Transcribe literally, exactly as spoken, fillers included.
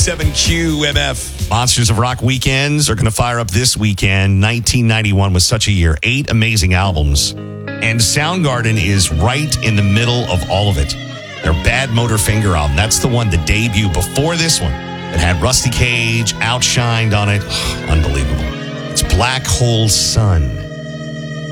ninety-seven Q M F. Monsters of Rock weekends are going to fire up this weekend. nineteen ninety-one was such a year. Eight amazing albums. And Soundgarden is right in the middle of all of it. Their Bad Motor Finger album. That's the one, the debut before this one. It had Rusty Cage, Outshined on it. Unbelievable. It's Black Hole Sun.